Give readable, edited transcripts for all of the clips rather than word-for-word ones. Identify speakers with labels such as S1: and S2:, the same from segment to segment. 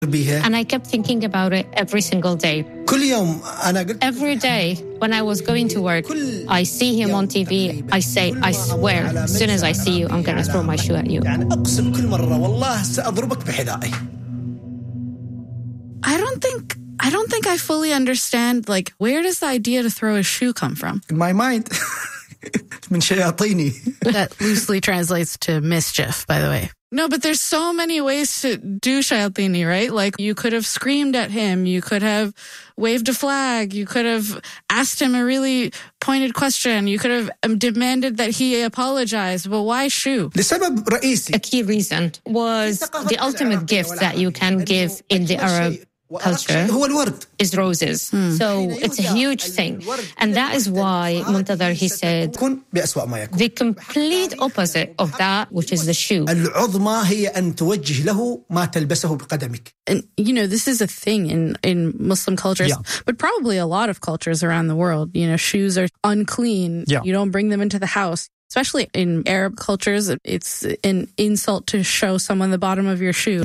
S1: And I kept thinking about it every single day. Every day when I was going to work, I see him on TV. I say, I swear, as soon as I see you, I'm going to throw my shoe at you.
S2: I don't think I fully understand, like, where does the idea to throw a shoe come from?
S3: In my mind.
S2: That loosely translates to mischief, by the way. No, but there's so many ways to do shayatini, right? Like, you could have screamed at him. You could have waved a flag. You could have asked him a really pointed question. You could have demanded that he apologize. But why shoe?
S1: A key reason was the ultimate gift that you can give in the Arab culture is roses. So it's a huge thing. And that is why Muntadhar, he said, the complete opposite of that, which is the shoe.
S2: And, you know, this is a thing in Muslim cultures, but probably a lot of cultures around the world. You know, shoes are unclean. You don't bring them into the house. Especially in Arab cultures, it's an insult to show someone the bottom of your shoe.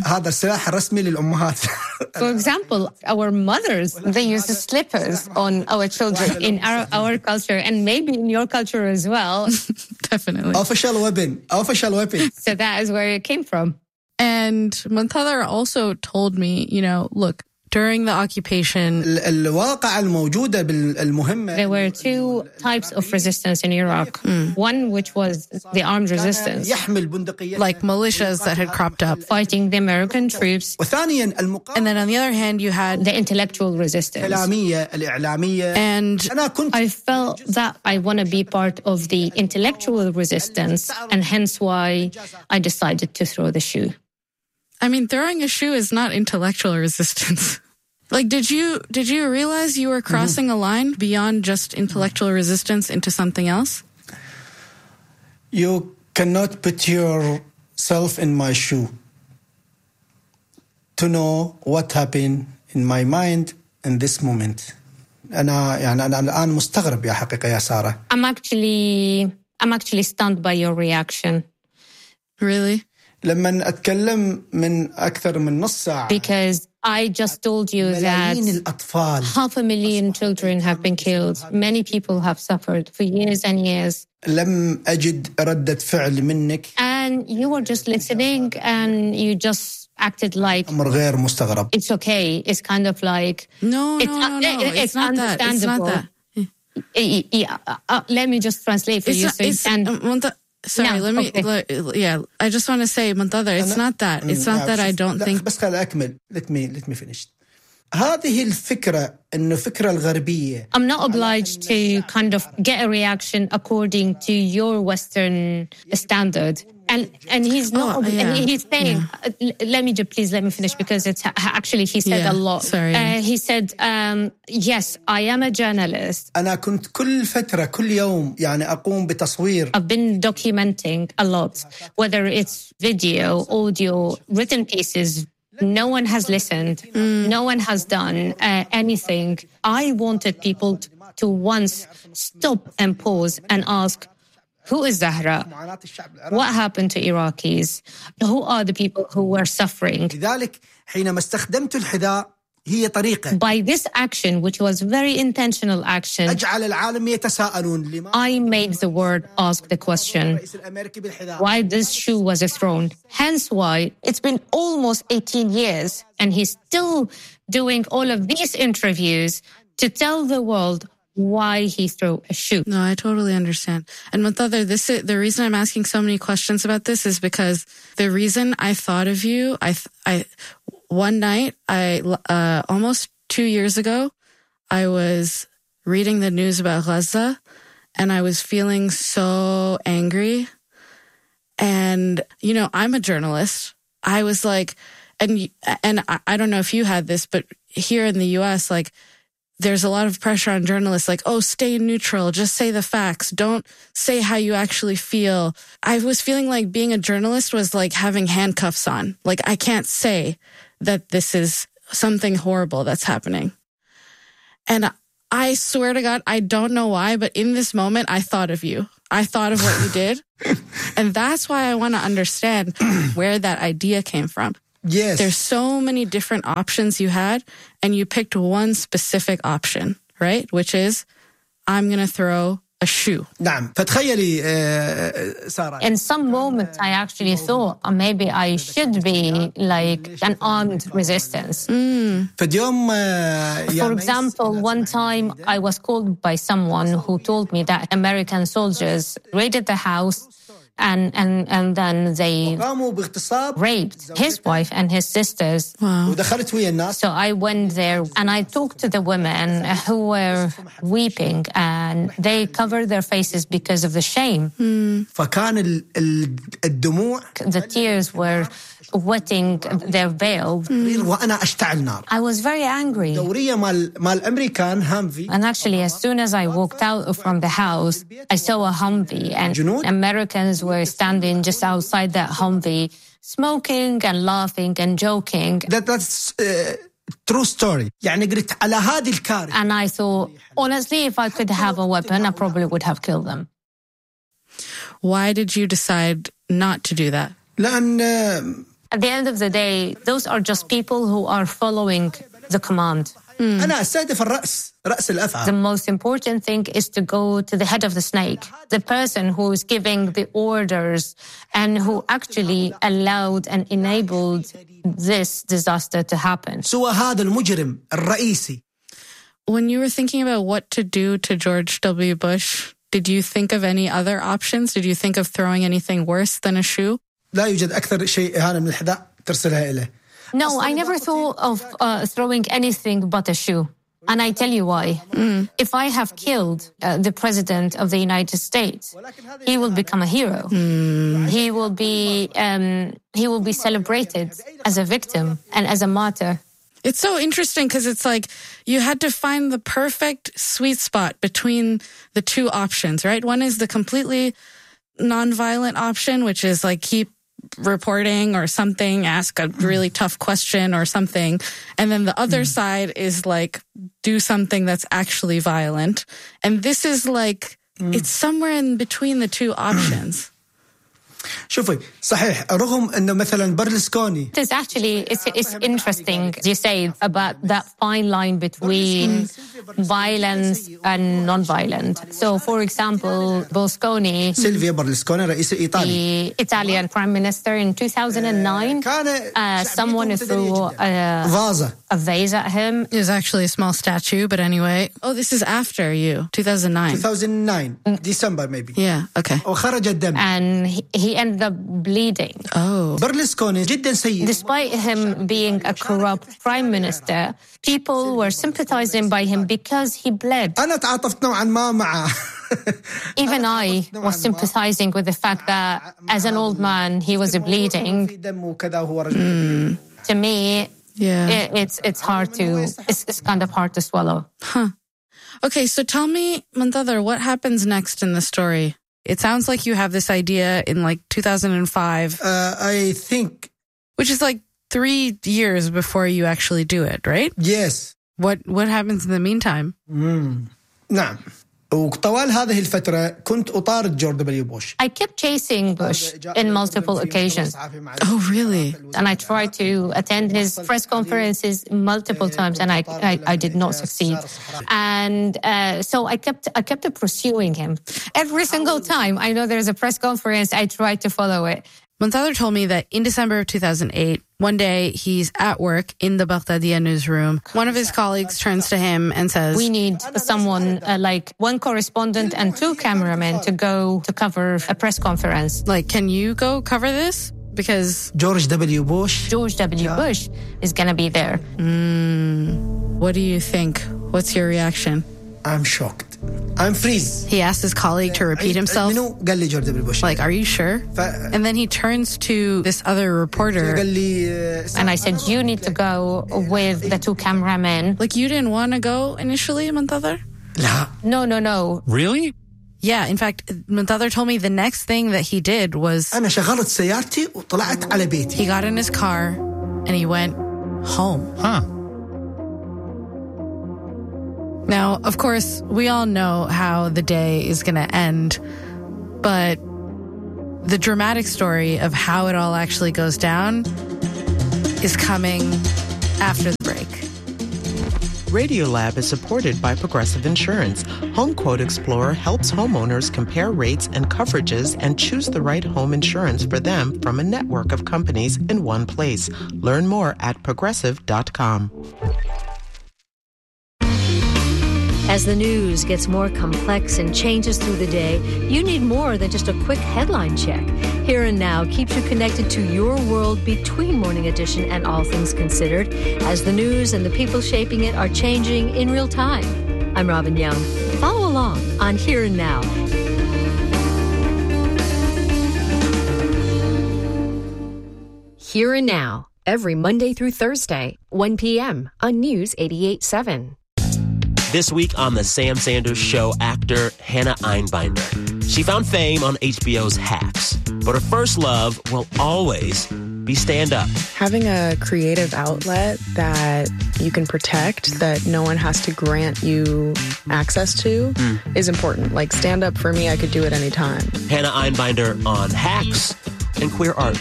S1: For example, our mothers, they use slippers on our children in our culture, and maybe in your culture as well.
S2: Definitely.
S1: So that is where it came from.
S2: And Muntadhar also told me, you know, look, during the occupation,
S1: there were two types of resistance in Iraq. One, which was the armed resistance,
S2: like militias that had cropped up,
S1: fighting the American troops.
S2: And then on the other hand, you had
S1: the intellectual resistance.
S2: And
S1: I felt that I want to be part of the intellectual resistance, and hence why I decided to throw the shoe.
S2: I mean, throwing a shoe is not intellectual resistance. Like, did you realize you were crossing a line beyond just intellectual resistance into something else?
S3: You cannot put yourself in my shoe to know what happened in my mind in this moment. أنا الآن مستغرب يا حقيقة يا سارة.
S1: I'm actually stunned by your reaction.
S2: Really?
S3: لما أتكلم من أكثر من نص ساعة.
S1: Because I just told you that 500,000 children have been killed. Many people have suffered for years and years.
S3: لم أجد ردة فعل منك.
S1: And you were just listening and you just acted like
S3: أمر غير مستغرب.
S1: It's okay. It's kind of like
S2: no. It's not
S1: understandable.
S2: That. It's not
S1: that. Let me just translate for you.
S2: Sorry,
S1: no,
S2: I just want to say, Muntadhar, it's not that. It's not that I don't think.
S3: بس خليني أكمل. Let me finish. هذه الفكرة إنه فكرة الغربية.
S1: I'm not obliged to kind of get a reaction according to your Western standard. And he's not. And he's saying, let me finish because it's actually he said a lot.
S2: Sorry.
S1: He said, yes, I am a journalist.
S3: أنا كنت كل فترة كل يوم يعني أقوم بتصوير.
S1: I've been documenting a lot, whether it's video, audio, written pieces. No one has listened. No one has done anything. I wanted people to once stop and pause and ask, who is Zahra? What happened to Iraqis? Who are the people who were suffering?
S3: لذلك حينما استخدمت الحذاء هي طريقة.
S1: By this action, which was very intentional action,
S3: أجعل العالم يتساءلون.
S1: I made the world ask the question, why this shoe was thrown. Hence why it's been almost 18 years and he's still doing all of these interviews to tell the world why he threw a shoe.
S2: No, I totally understand. And Muntadhar, the reason I'm asking so many questions about this is because the reason I thought of you, one night, almost 2 years ago, I was reading the news about Gaza and I was feeling so angry. And, you know, I'm a journalist. I was like, and I don't know if you had this, but here in the US, like, there's a lot of pressure on journalists, like, oh, stay neutral, just say the facts, don't say how you actually feel. I was feeling like being a journalist was like having handcuffs on. Like, I can't say that this is something horrible that's happening. And I swear to God, I don't know why, but in this moment, I thought of you. I thought of what you did. And that's why I want to understand where that idea came from.
S3: Yes.
S2: There's so many different options you had, and you picked one specific option, right? Which is, I'm going to throw a shoe.
S3: نعم. فتخيلي سارة.
S1: In some moments, I actually thought maybe I should be like an armed resistance.
S3: فاليوم
S1: For example, one time I was called by someone who told me that American soldiers raided the house and then they
S3: قاموا باغتصاب
S1: raped his wife and his sisters.
S3: ودخلت ويا الناس.
S1: So I went there and I talked to the women who were weeping and they covered their faces because of the shame.
S3: فكان الدموع
S1: The tears were wetting their veil.
S3: وأنا أشتعل نار.
S1: I was very angry.
S3: دورية مال أمريكان هامفي.
S1: And actually, as soon as I walked out from the house, I saw a Humvee and Americans were standing just outside that Humvee, smoking and laughing and joking.
S3: That's true story. يعني قلت على هذه الكارثة.
S1: And I thought, honestly, if I could have a weapon, I probably would have killed them.
S2: Why did you decide not to do that?
S3: لأن
S1: At the end of the day, those are just people who are following the command.
S3: أنا أستهدف رأس
S1: The
S3: الأفعى.
S1: most important thing is to go to the head of the snake, the person who is giving the orders and who actually allowed and enabled this disaster to happen.
S3: سوى هذا المجرم الرئيسي.
S2: When you were thinking about what to do to George W. Bush, did you think of any other options? Did you think of throwing anything worse than a shoe?
S3: لا يوجد أكثر شيء إهانة من الحذاء ترسلها إليه.
S1: No, I never thought of throwing anything but a shoe. And I tell you why. If I have killed the president of the United States, he will become a hero. He will be celebrated as a victim and as a martyr.
S2: It's so interesting because it's like you had to find the perfect sweet spot between the two options, right? One is the completely nonviolent option, which is like keep reporting or something, ask a really tough question or something. And then the other side is like do something that's actually violent. And this is like, it's somewhere in between the two options.
S3: شوفي صحيح رغم انه مثلا برلسكوني
S1: It is actually, it's interesting, you say, about that fine line between violence and non-violent. So, for example, Berlusconi,
S3: سيلفيا برلسكوني رئيس إيطالي
S1: the Italian prime minister in 2009, someone threw a vase at him.
S2: It was actually a small statue, but anyway. Oh, this is after you, 2009.
S3: 2009 December maybe.
S2: Yeah, okay.
S3: وخرج الدم.
S1: And he ended up bleeding.
S2: Oh.
S3: برلسكوني جدا سيء.
S1: Despite him being a corrupt prime minister, people were sympathizing by him because he bled.
S3: أنا تعاطفت نوعا ما معه.
S1: Even I was sympathizing with the fact that as an old man, he was bleeding. To me, it's hard to, it's kind of hard to swallow.
S2: Huh. Okay, so tell me, Muntadhar, what happens next in the story? It sounds like you have this idea in like 2005.
S3: I think.
S2: Which is like 3 years before you actually do it, right?
S3: Yes.
S2: What happens in the meantime?
S3: نعم. وطوال هذه الفترة كنت أطارد جورج دبليو بوش.
S1: I kept chasing Bush in multiple occasions.
S2: Oh, really?
S1: And I tried to attend his press conferences multiple times, and I did not succeed. And so I kept pursuing him. Every single time I know there's a press conference, I try to follow it.
S2: Muntadhar told me that in December of 2008, one day he's at work in the Baghdadiya newsroom. One of his colleagues turns to him and says,
S1: "We need someone like one correspondent and 2 cameramen to go to cover a press conference.
S2: Like, can you go cover this? Because
S3: George W. Bush
S1: is going to be there."
S2: What do you think? What's your reaction?
S3: I'm shocked. I'm freeze.
S2: He asked his colleague to repeat himself.
S3: قال لي جورج دبليو بوش.
S2: Like, are you sure? And then he turns to this other reporter.
S3: قال لي
S1: And I said, "You need to go with the 2 cameramen."
S2: Like, you didn't want to go initially, Muntadhar?
S3: لا.
S1: No.
S4: Really?
S2: Yeah, in fact, Muntadhar told me the next thing that he did was
S3: أنا شغلت سيارتي وطلعت على بيتي.
S2: he got in his car and he went home.
S4: Huh.
S2: Now, of course, we all know how the day is going to end, but the dramatic story of how it all actually goes down is coming after the break.
S4: Radiolab is supported by Progressive Insurance. HomeQuote Explorer helps homeowners compare rates and coverages and choose the right home insurance for them from a network of companies in one place. Learn more at progressive.com.
S5: As the news gets more complex and changes through the day, you need more than just a quick headline check. Here and Now keeps you connected to your world between Morning Edition and All Things Considered, as the news and the people shaping it are changing in real time. I'm Robin Young. Follow along on Here and Now. Here and Now, every Monday through Thursday, 1 p.m. on News 88.7.
S6: This week on The Sam Sanders Show, actor Hannah Einbinder. She found fame on HBO's Hacks, but her first love will always be stand-up.
S7: Having a creative outlet that you can protect, that no one has to grant you access to, is important. Like stand-up, for me, I could do it anytime.
S6: Hannah Einbinder on Hacks and Queer Art.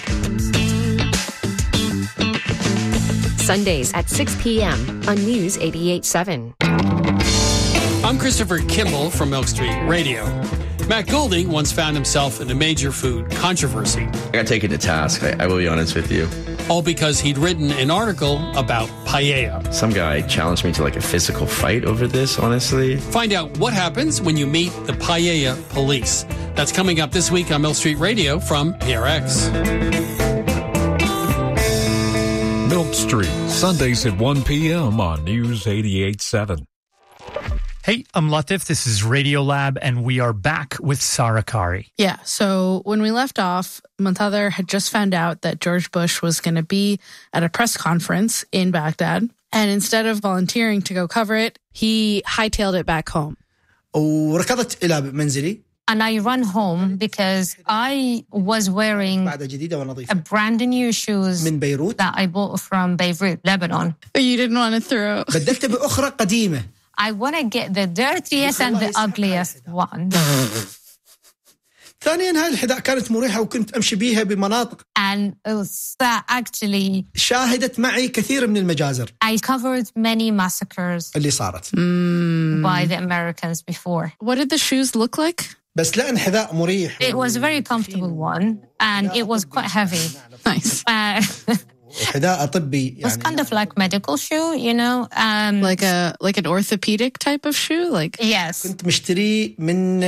S5: Sundays at 6 p.m. on News 88.7.
S8: I'm Christopher Kimball from Milk Street Radio. Matt Goulding once found himself in a major food controversy.
S9: I got taken to task, I will be honest with you.
S8: All because he'd written an article about paella.
S9: Some guy challenged me to like a physical fight over this, honestly.
S8: Find out what happens when you meet the paella police. That's coming up this week on Milk Street Radio from PRX.
S10: Milk Street, Sundays at 1 p.m. on News 88.7.
S11: Hey, I'm Latif. This is Radiolab, and we are back with Sarah Qari.
S2: Yeah, so when we left off, Muntadhir had just found out that George Bush was going to be at a press conference in Baghdad, and instead of volunteering to go cover it, he hightailed it back home.
S3: وركضت إلى منزلي.
S1: And I run home because I was wearing a brand new shoes that I bought from Beirut, Lebanon.
S2: You didn't want to throw.
S3: بدلت بأخرى قديمة.
S1: I want to get the dirtiest and the ugliest one.
S3: ثانيا هاي الحذاء كانت مريحة وكنت أمشي بيها بمناطق.
S1: And that actually
S3: شاهدت معي كثير من المجازر.
S1: I covered many massacres
S3: اللي صارت.
S1: by the Americans before.
S2: What did the shoes look like?
S3: بس لأن حذاء مريح.
S1: It was a very comfortable one and it was quite heavy.
S2: Nice.
S3: حذاء طبي.
S1: It was kind of like medical shoe, you know.
S2: Like an orthopedic type of shoe? Like
S1: Yes.
S3: كنت مشتري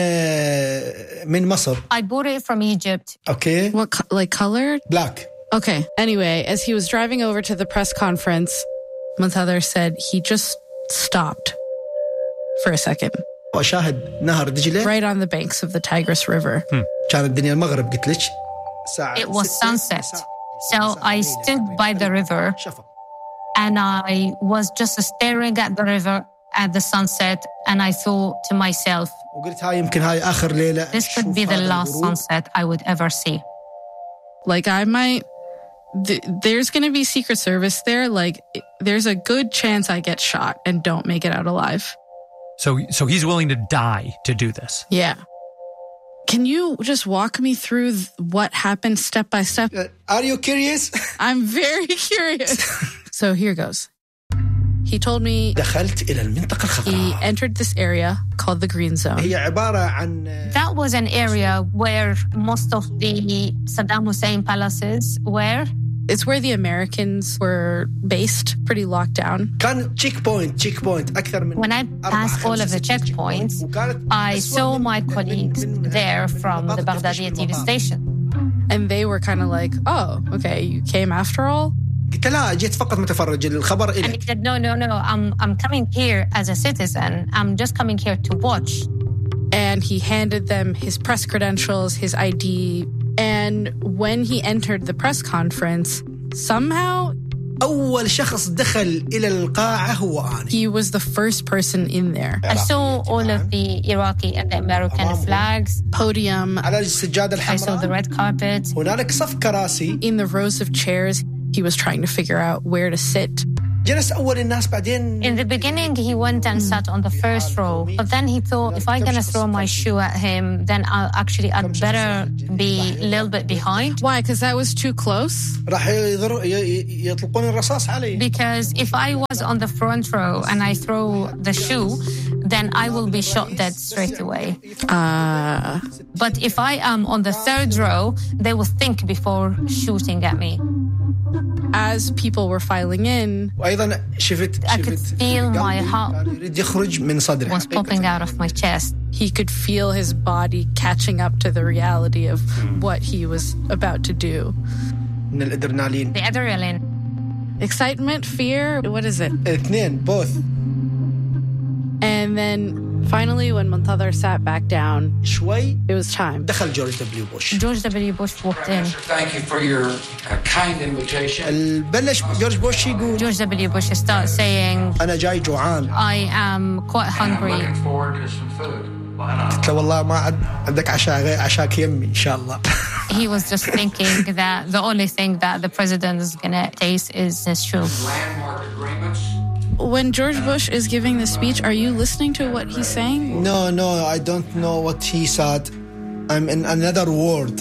S3: من مصر.
S1: I bought it from Egypt.
S3: Okay.
S2: what like color?
S3: Black.
S2: Okay. Anyway, as he was driving over to the press conference, Muntadhir said he just stopped for a second.
S3: وأشاهد نهر دجلة.
S2: Right on the banks of the Tigris River.
S3: كانت الدنيا المغرب قلت لك.
S1: It was sunset. So I stood by the river and I was just staring at the river at the sunset and I thought to myself,
S3: وقلت هاي يمكن هاي آخر ليلة.
S1: this could be the last sunset I would ever see.
S2: Like I might, there's going to be Secret Service there. Like there's a good chance I get shot and don't make it out alive.
S11: So he's willing to die to do this.
S2: Yeah. Can you just walk me through what happened step by step?
S3: Are you curious?
S2: I'm very curious. So here goes. He told me
S3: دخلت إلى المنطقة الخضراء.
S2: he entered this area called the Green Zone.
S3: هي عبارة عن
S1: That was an area where most of the Saddam Hussein palaces were.
S2: It's where the Americans were based, pretty locked down.
S3: كان check point أكثر من.
S1: When I passed all of the checkpoints, I saw my colleagues there from the Baghdadi TV station.
S2: And they were kind of like, oh, okay, you came after all?
S3: قلت لا جيت فقط متفرج الخبر
S1: And he said, no, I'm coming here as a citizen. I'm just coming here to watch.
S2: And he handed them his press credentials, his ID. And when he entered the press conference, somehow
S3: أول شخص دخل إلى القاعة هو أنا.
S2: He was the first person in there.
S1: I saw all of the Iraqi and the American flags.
S2: Podium.
S3: على السجادة الحمراء.
S1: I saw the red carpet.
S3: هنالك صف كراسي.
S2: In the rows of chairs, he was trying to figure out where to sit.
S3: جلس أول الناس بعدين.
S1: In the beginning, he went and sat on the first row. But then he thought, if I'm going to throw my shoe at him, then I'd better be a little bit behind.
S2: Why? Because that was too close?
S3: راح يطلقون الرصاص علي.
S1: Because if I was on the front row and I throw the shoe, then I will be shot dead straight away. But if I am on the third row, they will think before shooting at me.
S2: As people were filing in,
S3: وأيضا
S1: I could feel my heart
S3: يخرج من صدره.
S1: was popping out of my chest.
S2: He could feel his body catching up to the reality of what he was about to do.
S3: من الأدرينالين.
S1: The adrenaline.
S2: Excitement, fear, what is it?
S3: الاثنين, both.
S2: And then finally, when Muntadhar sat back down,
S3: شوي
S2: it was time.
S3: دخل جورج دبليو بوش.
S1: George W. Bush walked in.
S12: Thank you for your kind invitation.
S3: بلش جورج بوش يقول.
S1: George W. Bush started saying,
S3: أنا جاي جوعان.
S1: I am quite hungry.
S12: I'm looking forward to some food.
S3: قلت له والله ما عندك عشاء غير عشاك يمي إن شاء الله.
S1: He was just thinking that the only thing that the president is going to taste is his shoe.
S12: Landmark agreements.
S2: When George Bush is giving the speech, are you listening to what he's saying?
S3: No, I don't know what he said. I'm in another world.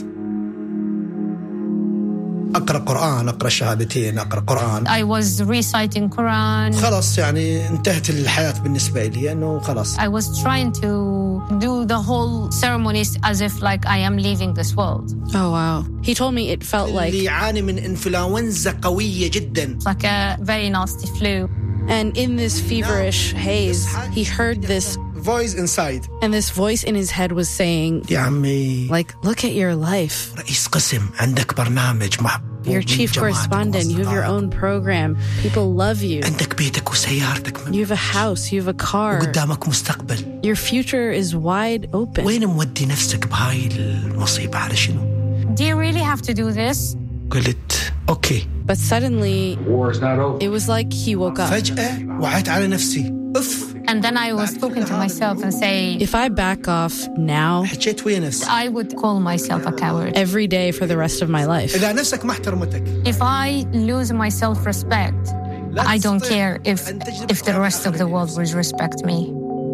S3: أقرأ قرآن, أقرأ شهادتين, أقرأ قرآن.
S1: I was reciting Quran.
S3: خلاص يعني انتهت الحياة بالنسبة لي إنه خلاص.
S1: I was trying to do the whole ceremonies as if like I am leaving this world.
S2: Oh wow. He told me it felt like
S3: اللي يعاني من إنفلونزا قوية جدا.
S1: Like a very nasty flu.
S2: And in this feverish haze, he heard this
S3: voice inside.
S2: And this voice in his head was saying,
S3: يا عمي,
S2: like, look at your life.
S3: رئيس قسم, عندك برنامج محبوب.
S2: You're chief correspondent. You have your own program. People love you.
S3: عندك بيتك وسيارتك.
S2: You have a house. You have a car.
S3: وقدامك مستقبل.
S2: Your future is wide open.
S3: وين مودي نفسك بهاي المصيبة على شنو?
S1: Do you really have to do this?
S3: قلت okay.
S2: But suddenly,
S12: war is not over.
S2: It was like he woke up.
S3: فجأة وعيت على نفسي.
S1: And then I was talking to myself and saying,
S2: if I back off now,
S3: حكيت ويا نفسي.
S1: I would call myself a coward.
S2: Every day for the rest of my life.
S3: إذا نفسك ما احترمتك.
S1: If I lose my self-respect, I don't care if the rest of the world will respect me.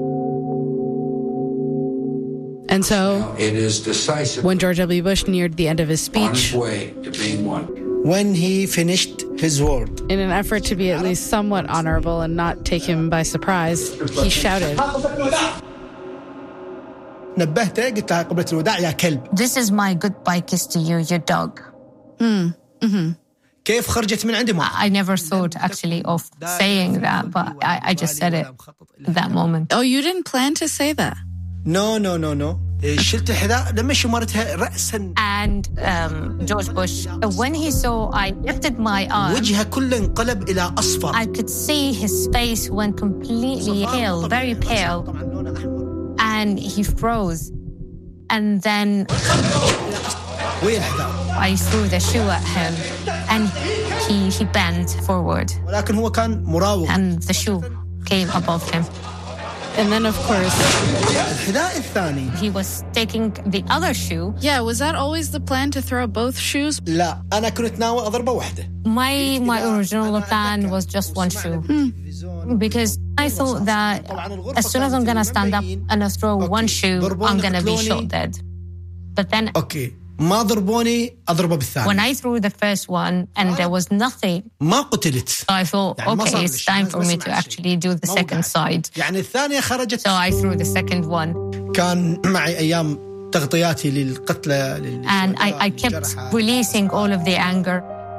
S2: And so,
S12: it is decisive.
S2: When George W. Bush neared the end of his speech,
S12: on his way to being one.
S3: When he finished his word,
S2: in an effort to be at least somewhat honorable and not take him by surprise, he shouted,
S3: نبهته, قلت له قبلة الوداع يا كلب.
S1: This is my goodbye kiss to you, you dog.
S3: كيف خرجت من عندي؟
S1: I never thought actually of saying that, but I just said it at that moment.
S2: Oh, you didn't plan to say that?
S3: No. شلت الحذاء لما شمرتها رأسا.
S1: And George Bush, when he saw I lifted my arm,
S3: وجهه كله انقلب إلى أصفر.
S1: I could see his face went completely pale, very pale, and he froze. And then I threw the shoe at him, and he bent forward.
S3: ولكن هو كان مراوغ.
S1: And the shoe came above him.
S2: And then, of course,
S3: الحذاء الثاني.
S1: He was taking the other shoe.
S2: Yeah, was that always the plan to throw both shoes?
S3: لا, أنا كنت ناوي أضربه واحدة.
S1: My original plan was just one shoe. Because I thought that as soon as I'm going to stand up and throw one shoe, I'm going to be shot dead. But then
S3: ما ضربوني أضربه بالثاني.
S1: When I threw the first one and there was nothing,
S3: ما قتلت.
S1: So I thought, okay, it's time for me to actually do the second side.
S3: يعني الثانية خرجت.
S1: So I threw the second one.
S3: كان معي أيام تغطياتي للقتلى.
S1: And I kept releasing all of the anger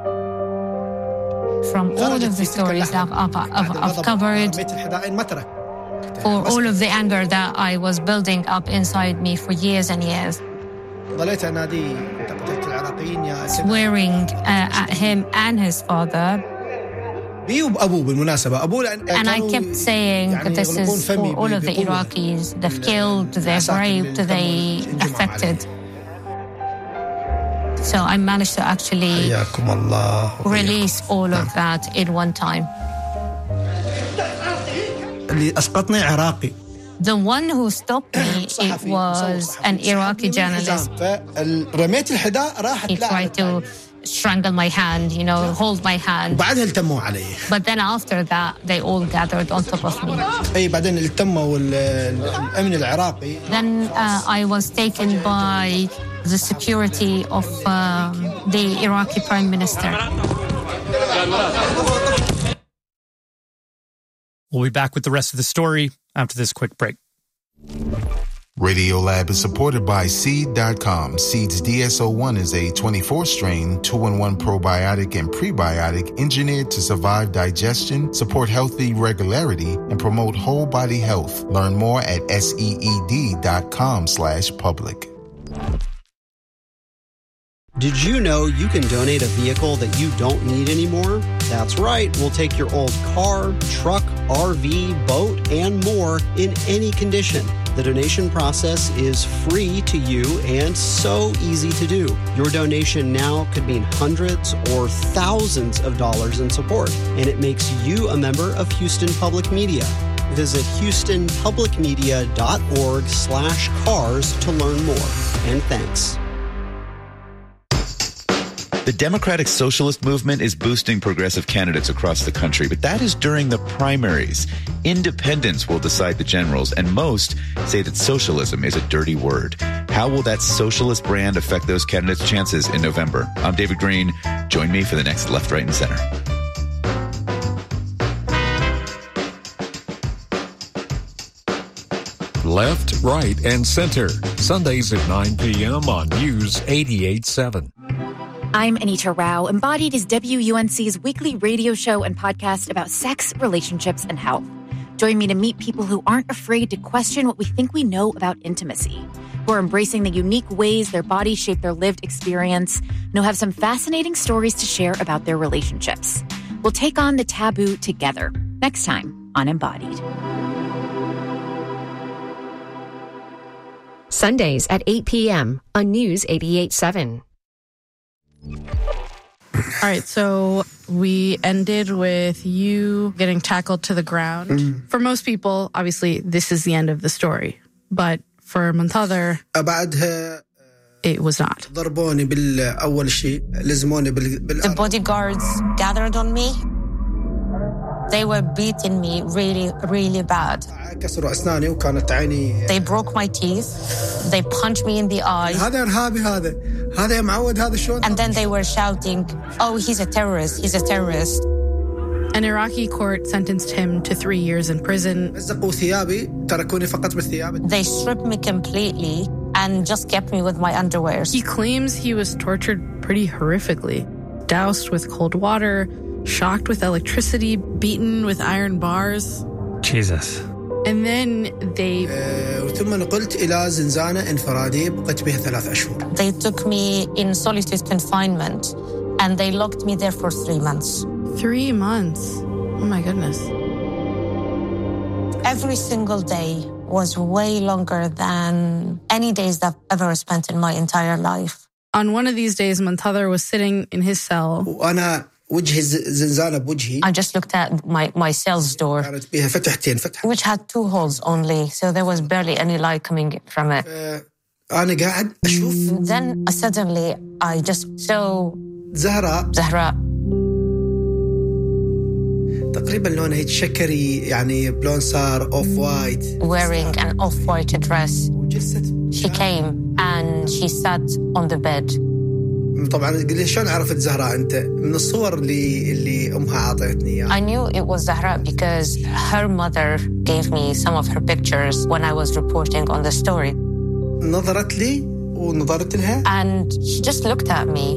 S1: from all of the stories I've covered, for all of the anger that I was building up inside me for years and years.
S3: ضليت أنادي أنت قتلت العراقيين يا
S1: swearing at him and his father.
S3: أبوه بالمناسبة أبوه.
S1: And I kept saying that this is for all of the Iraqis. They've killed, they've raped, they affected. So I managed to actually release all of that in one time.
S3: اللي أسقطني عراقي.
S1: The one who stopped me, it was an Iraqi journalist.
S3: رميت الحذاء راحت.
S1: He tried to strangle my hand, hold my hand.
S3: وبعدها التموا علي.
S1: But then after that, they all gathered on top of me.
S3: أي بعدين التموا الأمن العراقي.
S1: Then I was taken by the security of the Iraqi Prime Minister.
S11: We'll be back with the rest of the story after this quick break.
S13: Radiolab is supported by Seed.com. Seed's DSO1 is a 24-strain, 2-in-1 probiotic and prebiotic engineered to survive digestion, support healthy regularity, and promote whole body health. Learn more at seed.com/public.
S14: Did you know you can donate a vehicle that you don't need anymore? That's right. We'll take your old car, truck, RV, boat, and more in any condition. The donation process is free to you and so easy to do. Your donation now could mean hundreds or thousands of dollars in support, and it makes you a member of Houston Public Media. Visit houstonpublicmedia.org/cars to learn more. And thanks.
S15: The Democratic Socialist Movement is boosting progressive candidates across the country, but that is during the primaries. Independents will decide the generals, and most say that socialism is a dirty word. How will that socialist brand affect those candidates' chances in November? I'm David Green. Join me for the next Left, Right, and Center.
S10: Left, Right, and Center. Sundays at 9 p.m. on News 88.7.
S16: I'm Anita Rao. Embodied is WUNC's weekly radio show and podcast about sex, relationships, and health. Join me to meet people who aren't afraid to question what we think we know about intimacy, who are embracing the unique ways their bodies shape their lived experience, and who have some fascinating stories to share about their relationships. We'll take on the taboo together next time on Embodied.
S17: Sundays at 8 p.m. on News 88.7.
S2: All right, so we ended with you getting tackled to the ground. For most people, obviously, this is the end of the story. But for Muntadhir, it was not.
S1: The bodyguards gathered on me. They were beating me really, really bad. They broke my teeth. They punched me in the eye. And then they were shouting, "Oh, he's a terrorist. He's a terrorist."
S2: An Iraqi court sentenced him to 3 years in prison.
S1: They stripped me completely and just kept me with my underwear.
S2: He claims he was tortured pretty horrifically, doused with cold water, shocked with electricity, beaten with iron bars.
S11: Jesus.
S2: And then they
S1: took me in solitary confinement and they locked me there for 3 months.
S2: 3 months? Oh my goodness.
S1: Every single day was way longer than any days that I've ever spent in my entire life.
S2: On one of these days, Muntadhir was sitting in his cell.
S1: I just looked at my cell's door, which had 2 holes only, so there was barely any light coming from it. Then suddenly I just saw Zahra.
S3: تقريبا لونها هيك شكري يعني بلون صار off white.
S1: Wearing an off-white dress. She came and she sat on the bed.
S3: طبعا قلت شلون عرفت زهراء انت من الصور اللي امها عطتني اياها.
S1: I knew it was Zahra because her mother gave me some of her pictures when I was reporting on the story.
S3: نظرت لي ونظرت لها.
S1: And she just looked at me.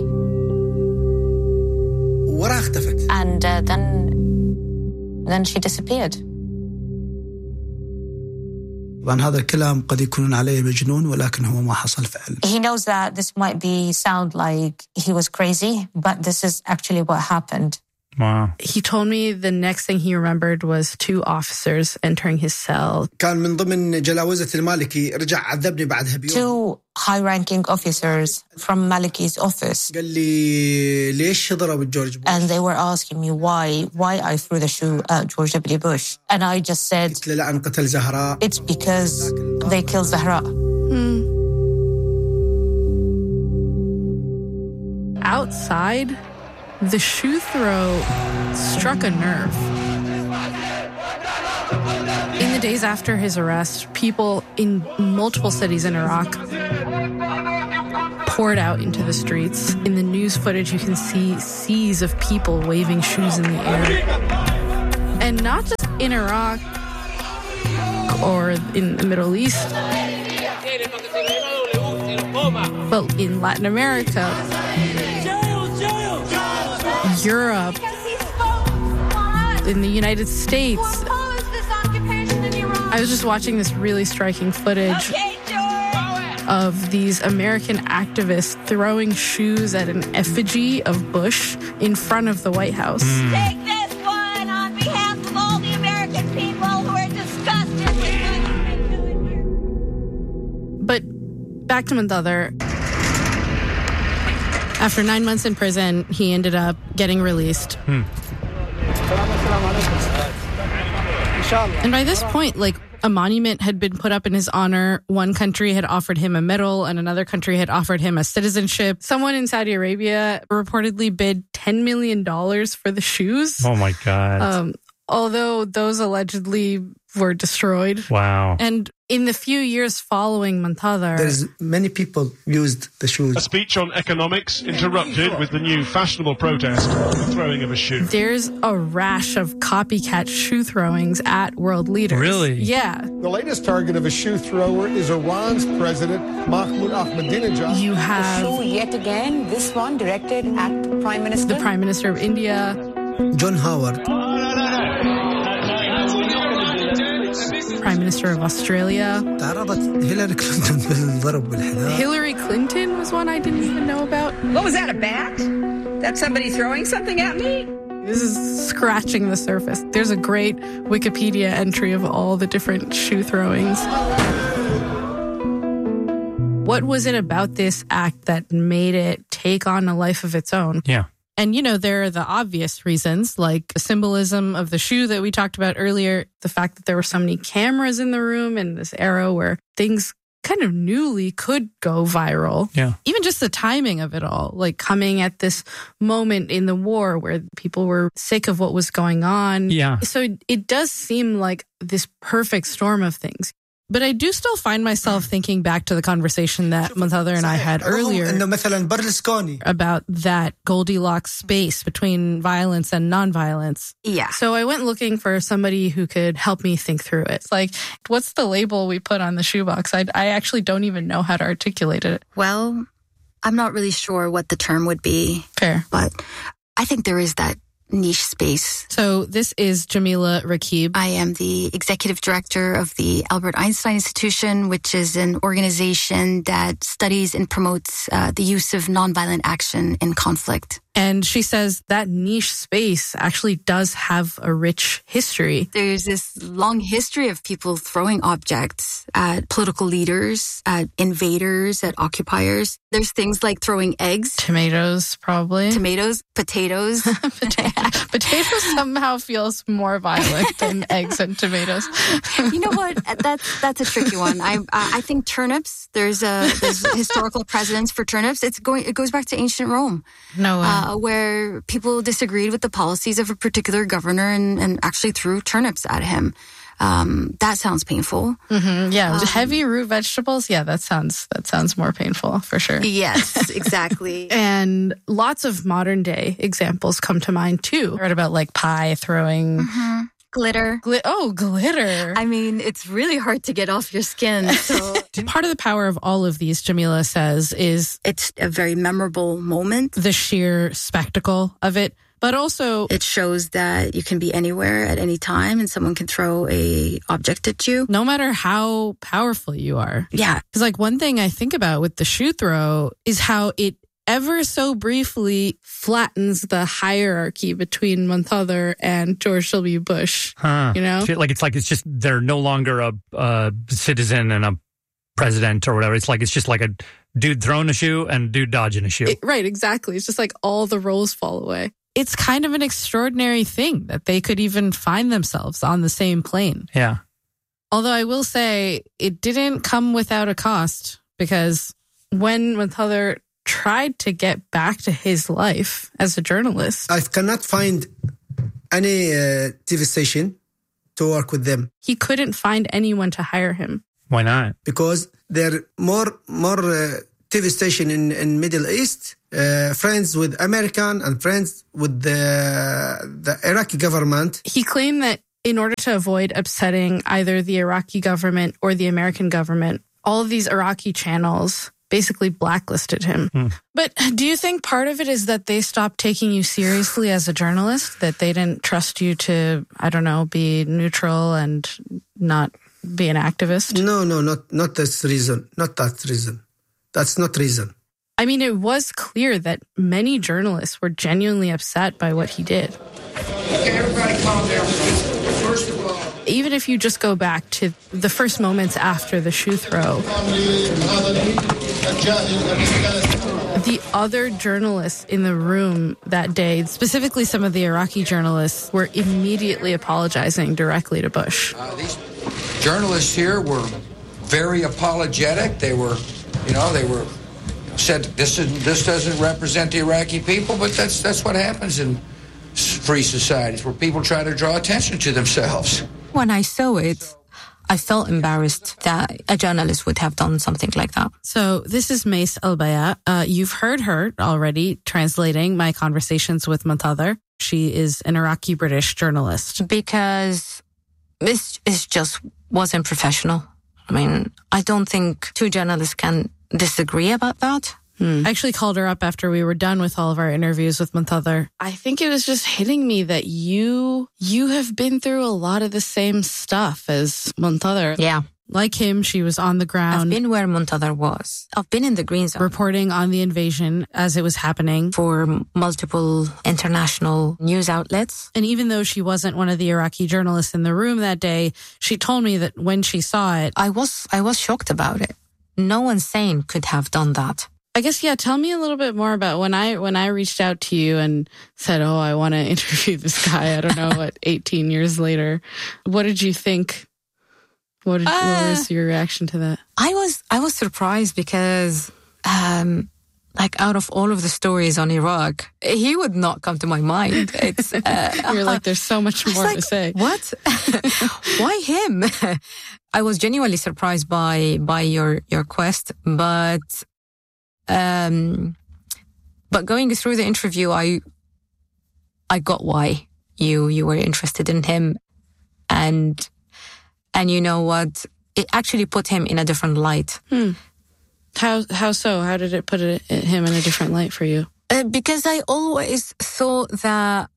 S3: وراها اختفت.
S1: And then she disappeared.
S3: طبعا هذا الكلام قد يكونون عليه مجنون ولكن هو ما حصل فعلا.
S1: He knows that this might sound like he was crazy, but this is actually what happened.
S11: Wow.
S2: He told me the next thing he remembered was 2 officers entering his cell.
S3: كان من ضمن جلاوزة المالكي رجع عذبني بعدها بيوم.
S1: 2 high-ranking officers from Maliki's office.
S3: قال لي ليش ضرب جورج بوش؟
S1: And they were asking me why I threw the shoe at George W. Bush. And I just said,
S3: قلت له لأن قتل زهراء.
S1: It's because they killed Zahra.
S2: outside, the shoe throw struck a nerve. In the days after his arrest, people in multiple cities in Iraq poured out into the streets. In the news footage, you can see seas of people waving shoes in the air. And not just in Iraq or in the Middle East, but in Latin America, Europe, in the United States. I was just watching this really striking footage of these American activists throwing shoes at an effigy of Bush in front of the White House.
S18: Take this one on behalf of all the American people who are disgusted with what you've been doing here.
S2: But back to Muntadhar. After 9 months in prison, he ended up getting released. And by this point, like, a monument had been put up in his honor. One country had offered him a medal and another country had offered him a citizenship. Someone in Saudi Arabia reportedly bid $10 million for the shoes.
S11: Oh my God.
S2: Although those allegedly were destroyed.
S11: Wow.
S2: And in the few years following Muntadhar,
S3: There's many people used the shoes.
S19: A speech on economics interrupted with the new fashionable protest, the throwing of a shoe.
S2: there's a rash of copycat shoe throwings at world leaders.
S11: Really?
S2: Yeah.
S20: The latest target of a shoe thrower is Iran's President Mahmoud Ahmadinejad.
S2: You have
S21: shoe yet again, this one directed at the Prime Minister.
S2: the Prime Minister of India,
S3: John Howard.
S2: Prime Minister of Australia.
S3: تعرضت هيلاري كلينتون بالضرب بالحذاء.
S2: Hillary Clinton was one I didn't even know about.
S21: What was that, a bat? That's somebody throwing something at me?
S2: This is scratching the surface. There's a great Wikipedia entry of all the different shoe throwings. What was it about this act that made it take on a life of its own?
S11: Yeah.
S2: And, you know, there are the obvious reasons, like the symbolism of the shoe that we talked about earlier, the fact that there were so many cameras in the room in this era where things kind of newly could go viral.
S11: Yeah.
S2: Even just the timing of it all, like coming at this moment in the war where people were sick of what was going on.
S11: Yeah.
S2: So it does seem like this perfect storm of things. But I do still find myself thinking back to the conversation that Muntadhar and I had earlier about that Goldilocks space between violence and nonviolence.
S16: Yeah.
S2: So I went looking for somebody who could help me think through it. It's like, what's the label we put on the shoebox? I actually don't even know how to articulate it.
S16: Well, I'm not really sure what the term would be.
S2: Fair.
S16: But I think there is that niche space.
S2: So this is Jamila Rakib.
S16: I am the executive director of the Albert Einstein Institution, which is an organization that studies and promotes the use of nonviolent action in conflict.
S2: And she says that niche space actually does have a rich history.
S16: There's this long history of people throwing objects at political leaders, at invaders, at occupiers. There's things like throwing eggs.
S2: Tomatoes, probably.
S16: Tomatoes, potatoes.
S2: Potatoes somehow feels more violent than eggs and tomatoes.
S16: You know what? That's a tricky one. I think turnips. There's historical precedence for turnips. It goes back to ancient Rome.
S2: No way.
S16: Where people disagreed with the policies of a particular governor and actually threw turnips at him. That sounds painful.
S2: Mm-hmm. Yeah, heavy root vegetables. Yeah, that sounds more painful for sure.
S16: Yes, exactly.
S2: And lots of modern day examples come to mind too. I read about like pie throwing.
S16: Mm-hmm. Glitter.
S2: Glitter.
S16: I mean, it's really hard to get off your skin. So
S2: part of the power of all of these, Jamila says, is
S16: it's a very memorable moment.
S2: The sheer spectacle of it. But also,
S16: it shows that you can be anywhere at any time and someone can throw a object at you.
S2: No matter how powerful you are.
S16: Yeah.
S2: Because like one thing I think about with the shoe throw is how it ever so briefly flattens the hierarchy between Muntadhar and George W. Bush.
S11: Huh.
S2: You know?
S11: It's just they're no longer a citizen and a president or whatever. It's just like a dude throwing a shoe and a dude dodging a shoe.
S2: Right, exactly. It's just like all the roles fall away. It's kind of an extraordinary thing that they could even find themselves on the same plane.
S11: Yeah.
S2: Although I will say it didn't come without a cost, because when Muntadhar tried to get back to his life as a journalist.
S3: I cannot find any TV station to work with them.
S2: He couldn't find anyone to hire him.
S11: Why not?
S3: Because there are more TV station in Middle East, friends with American and friends with the Iraqi government.
S2: He claimed that in order to avoid upsetting either the Iraqi government or the American government, all of these Iraqi channels basically blacklisted him. But do you think part of it is that they stopped taking you seriously as a journalist, that they didn't trust you to, I don't know, be neutral and not be an activist?
S3: No, not this reason. Not that reason. That's not reason.
S2: I mean, it was clear that many journalists were genuinely upset by what he did.
S12: Okay, everybody calm down. First of all,
S2: even if you just go back to the first moments after the shoe throw, the other journalists in the room that day, specifically some of the Iraqi journalists, were immediately apologizing directly to Bush.
S12: These journalists here were very apologetic. They were said this doesn't represent the Iraqi people, but that's what happens in free societies where people try to draw attention to themselves.
S4: When I saw it, I felt embarrassed that a journalist would have done something like that.
S2: So this is Mace Al-Baya. You've heard her already translating my conversations with Muntadhar. She is an Iraqi-British journalist.
S4: Because this just wasn't professional. I mean, I don't think two journalists can disagree about that.
S2: I actually called her up after we were done with all of our interviews with Muntadhar. I think it was just hitting me that you have been through a lot of the same stuff as Muntadhar.
S4: Yeah.
S2: Like him, she was on the ground.
S4: I've been where Muntadhar was. I've been in the green zone.
S2: Reporting on the invasion as it was happening.
S4: For multiple international news outlets.
S2: And even though she wasn't one of the Iraqi journalists in the room that day, she told me that when she saw it...
S4: I was shocked about it. No one sane could have done that.
S2: I guess, yeah, tell me a little bit more about when I reached out to you and said, oh, I want to interview this guy, I don't know, what, 18 years later. What did you think? What was your reaction to that?
S4: I was surprised because, out of all of the stories on Iraq, he would not come to my mind. It's
S2: You're like, there's so much more to say.
S4: What? Why him? I was genuinely surprised by your quest, but going through the interview, I got why you were interested in him, and you know what? It actually put him in a different light.
S2: How so? How did it put him in a different light for you?
S4: Because I always thought that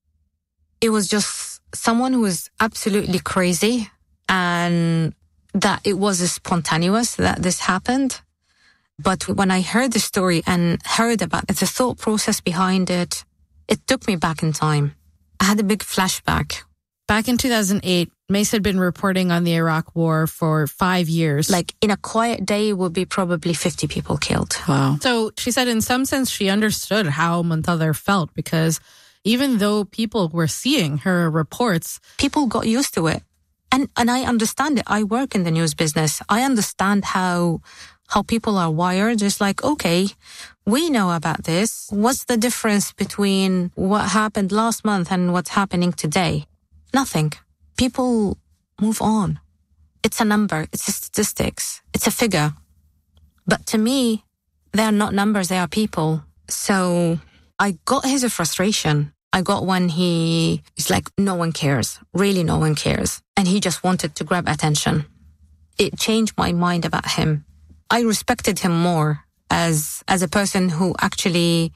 S4: it was just someone who was absolutely crazy, and that it was spontaneous that this happened. But when I heard the story and heard about the thought process behind it, it took me back in time. I had a big flashback.
S2: Back in 2008, Mace had been reporting on the Iraq War for 5 years.
S4: Like, in a quiet day, would be probably 50 people killed.
S2: Wow. So she said in some sense she understood how Muntadhar felt, because even though people were seeing her reports,
S4: people got used to it. And I understand it. I work in the news business. I understand how people are wired. It's like, okay, we know about this. What's the difference between what happened last month and what's happening today? Nothing. People move on. It's a number. It's a statistics. It's a figure. But to me, they are not numbers. They are people. So I got his frustration. I got when he is like, no one cares. Really, no one cares. And he just wanted to grab attention. It changed my mind about him. I respected him more as a person who actually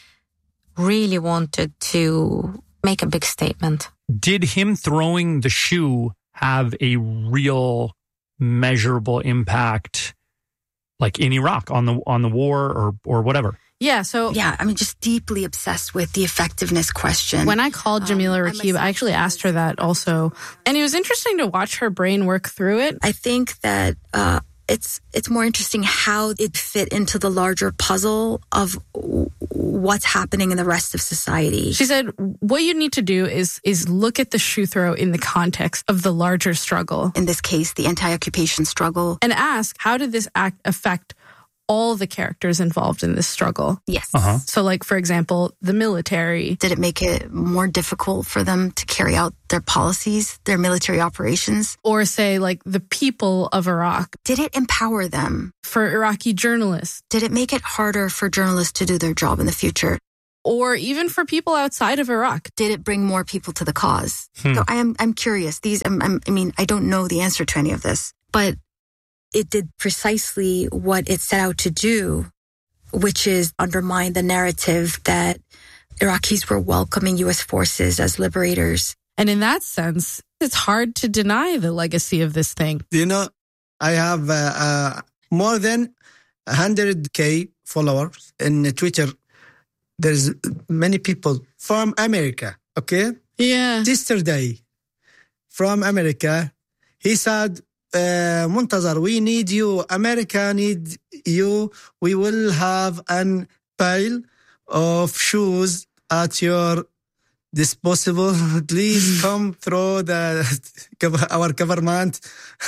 S4: really wanted to make a big statement.
S11: Did him throwing the shoe have a real measurable impact, like in Iraq on the war or whatever?
S2: Yeah, so...
S22: Yeah, I mean, just deeply obsessed with the effectiveness question.
S2: When I called Jamila Rakib, I actually asked her that also. And it was interesting to watch her brain work through it.
S22: I think that it's more interesting how it fit into the larger puzzle of what's happening in the rest of society.
S2: She said, what you need to do is look at the shoe throw in the context of the larger struggle.
S22: In this case, the anti-occupation struggle.
S2: And ask, how did this act affect all the characters involved in this struggle.
S22: Yes.
S2: So like, for example, the military.
S22: Did it make it more difficult for them to carry out their policies, their military operations?
S2: Or say like the people of Iraq.
S22: Did it empower them?
S2: For Iraqi journalists.
S22: Did it make it harder for journalists to do their job in the future?
S2: Or even for people outside of Iraq.
S22: Did it bring more people to the cause? So I'm curious. I don't know the answer to any of this, but it did precisely what it set out to do, which is undermine the narrative that Iraqis were welcoming U.S. forces as liberators.
S2: And in that sense, it's hard to deny the legacy of this thing.
S3: You know, I have more than 100K followers in Twitter. There's many people from America, okay?
S2: Yeah.
S3: Yesterday, from America, he said, Muntazar, we need you. America need you. We will have an pile of shoes at your disposal. Please come through our government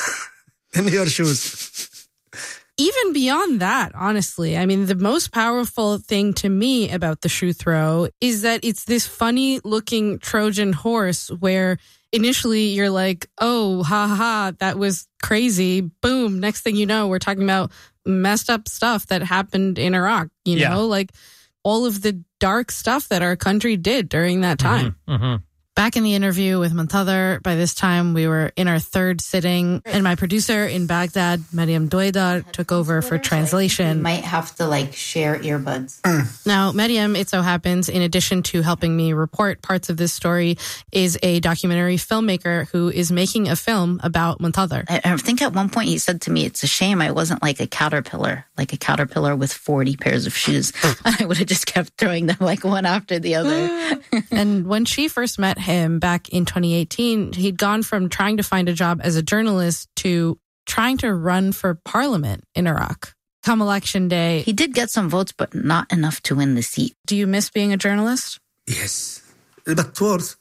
S3: in your shoes.
S2: Even beyond that, honestly, I mean, the most powerful thing to me about the shoe throw is that it's this funny looking Trojan horse where initially you're like, oh, ha, that was crazy. Boom. Next thing you know, we're talking about messed up stuff that happened in Iraq, you know, like all of the dark stuff that our country did during that time. Back in the interview with Muntazar, by this time we were in our third sitting, and my producer in Baghdad, Mariam Doidar, took over for translation.
S6: Might have to share earbuds.
S2: Now, Mariam, it so happens, in addition to helping me report parts of this story, is a documentary filmmaker who is making a film about Muntazar.
S6: I think at one point he said to me, it's a shame I wasn't like a caterpillar with 40 pairs of shoes. I would have just kept throwing them one after the other.
S2: And when she first met him back in 2018, he'd gone from trying to find a job as a journalist to trying to run for parliament in Iraq. Come election day,
S6: he did get some votes, but not enough to win the seat.
S2: Do you miss being a journalist?
S3: Yes. But worth.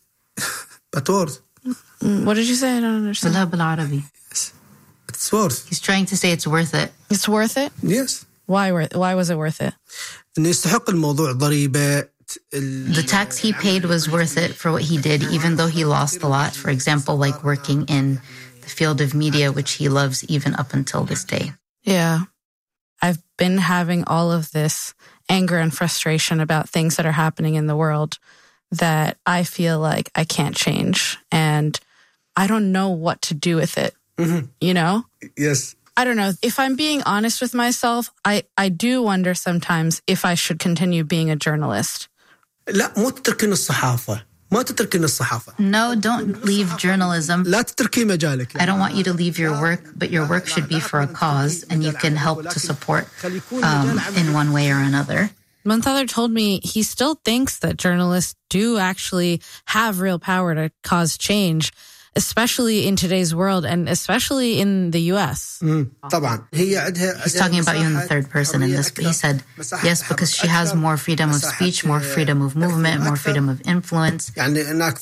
S2: What did you say? I don't understand.
S3: Yes. It's worth.
S6: He's trying to say it's worth it.
S2: It's worth it?
S3: Yes.
S2: Why was it worth it?
S3: يستحق الموضوع ضريبة.
S6: The tax he paid was worth it for what he did, even though he lost a lot. For example, working in the field of media, which he loves even up until this day.
S2: Yeah. I've been having all of this anger and frustration about things that are happening in the world that I feel like I can't change. And I don't know what to do with it. You know?
S3: Yes.
S2: I don't know. If I'm being honest with myself, I do wonder sometimes if I should continue being a journalist.
S3: لا مو تتركين الصحافة.
S6: No, don't leave journalism.
S3: لا تتركي مجالك.
S6: I don't want you to leave your work, but your work should be for a cause, and you can help to support in one way or another.
S2: Muntazar told me he still thinks that journalists do actually have real power to cause change, especially in today's world and especially in the U.S.
S6: He's talking about you in the third person in this, but he said, yes, because she has more freedom of speech, more freedom of movement, more freedom of influence. And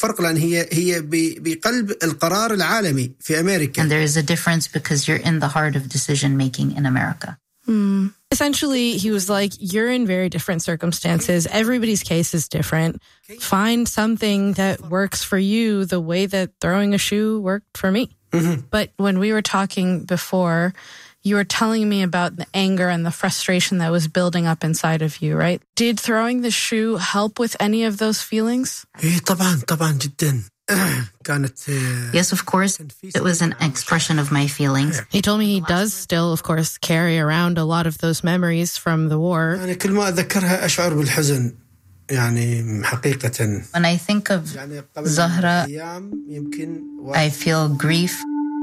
S6: there is a difference because you're in the heart of decision-making in America.
S2: Essentially, he was like, you're in very different circumstances. Everybody's case is different. Find something that works for you the way that throwing a shoe worked for me. But when we were talking before, you were telling me about the anger and the frustration that was building up inside of you, right? Did throwing the shoe help with any of those feelings?
S3: طبعا جدا.
S6: Yes, of course. It was an expression of my feelings.
S2: He told me he does still, of course, carry around a lot of those memories from the war.
S3: كل ما أتذكرها أشعر بالحزن. حقيقة.
S6: When I think of Zahra, I feel grief.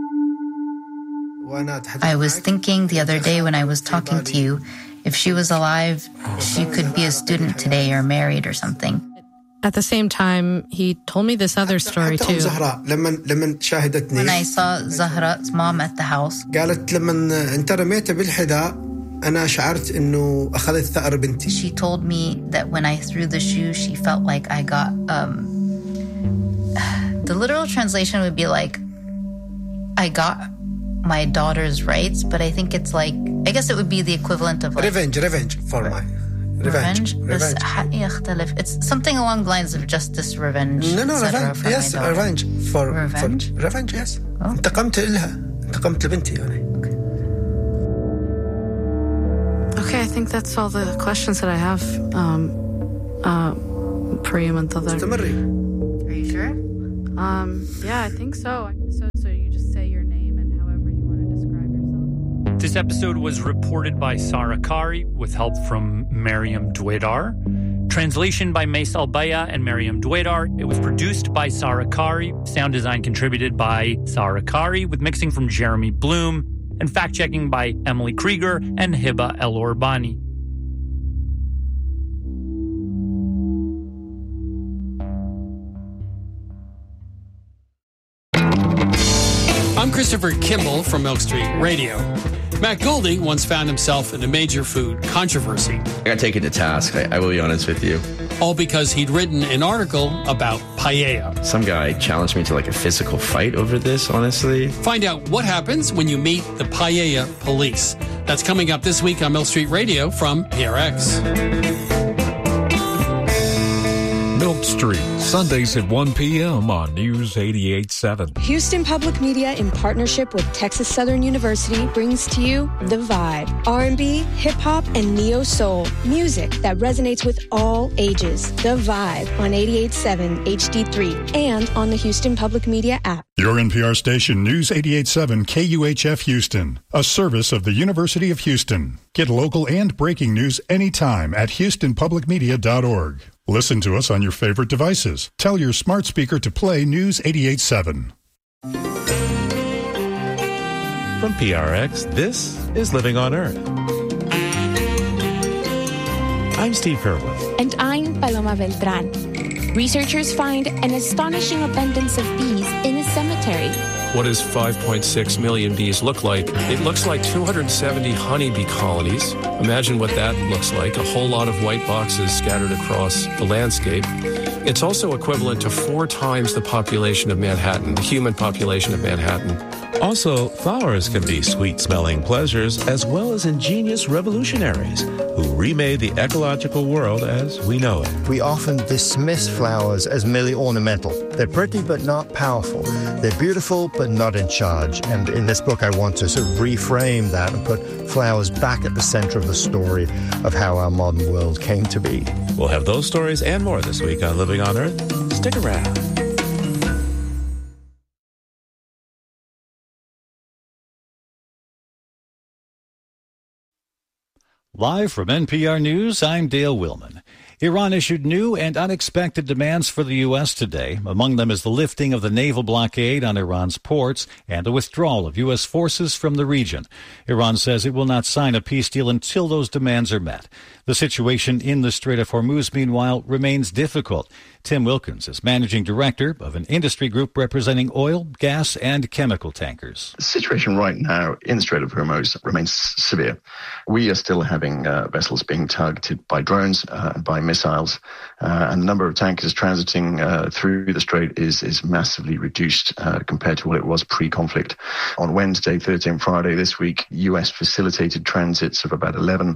S6: I was thinking the other day when I was talking to you, if she was alive, she could be a student today or married or something.
S2: At the same time, he told me this other story too.
S6: When I saw Zahra's mom at the house, she told me that when I threw the shoe, she felt like I got... the literal translation would be like, I got my daughter's rights, but I think it's like, I guess it would be the equivalent of like...
S3: Revenge for my... Revenge.
S6: It's something along the lines of justice, revenge.
S3: No, revenge. Yes, revenge.
S6: Revenge?
S3: For revenge, yes. انتقمت لها. انتقمت لبنتي يعني.
S2: Okay, I think that's all the questions that I have. Priyam and Tadar.
S6: Are you sure?
S2: Yeah, I think so. So you just say your name and however you want to describe yourself.
S11: This episode was reported by Sarah Kari with help from Mariam Dwedar. Translation by Maisal Baya and Mariam Dwedar. It was produced by Sarah Kari. Sound design contributed by Sarah Kari with mixing from Jeremy Bloom and fact-checking by Emily Krieger and Hiba El-Orbani.
S8: I'm Christopher Kimball from Milk Street Radio. Matt Golding once found himself in a major food controversy.
S9: I got taken to task, I will be honest with you.
S8: All because he'd written an article about paella.
S9: Some guy challenged me to like a physical fight over this, honestly.
S8: Find out what happens when you meet the paella police. That's coming up this week on Milk Street Radio from PRX.
S10: Milk Street, Sundays at 1 p.m. on News 88.7.
S5: Houston Public Media, in partnership with Texas Southern University, brings to you The Vibe. R&B, hip-hop, and neo-soul. Music that resonates with all ages. The Vibe on 88.7 HD3 and on the Houston Public Media app.
S7: Your NPR station, News 88.7 KUHF Houston, a service of the University of Houston. Get local and breaking news anytime at houstonpublicmedia.org. Listen to us on your favorite devices. Tell your smart speaker to play News 88.7.
S23: From PRX, this is Living on Earth. I'm Steve Kerwood.
S5: And I'm Paloma Beltran. Researchers find an astonishing abundance of bees in a cemetery.
S24: What does 5.6 million bees look like? It looks like 270 honeybee colonies. Imagine what that looks like, a whole lot of white boxes scattered across the landscape. It's also equivalent to 4 times the population of Manhattan, the human population of Manhattan.
S23: Also, flowers can be sweet-smelling pleasures as well as ingenious revolutionaries who remade the ecological world as we know it.
S25: We often dismiss flowers as merely ornamental. They're pretty but not powerful. They're beautiful but not in charge. And in this book, I want to sort of reframe that and put flowers back at the center of the story of how our modern world came to be.
S23: We'll have those stories and more this week on Living on Earth. Stick around.
S26: Live from NPR News, I'm Dale Willman. Iran issued new and unexpected demands for the U.S. today. Among them is the lifting of the naval blockade on Iran's ports and the withdrawal of U.S. forces from the region. Iran says it will not sign a peace deal until those demands are met. The situation in the Strait of Hormuz, meanwhile, remains difficult. Tim Wilkins is managing director of an industry group representing oil, gas, and chemical tankers.
S27: The situation right now in the Strait of Hormuz remains severe. We are still having vessels being targeted by drones and by missiles, and the number of tankers transiting through the strait is massively reduced compared to what it was pre-conflict. On Wednesday, Thursday, and Friday this week, U.S. facilitated transits of about 11,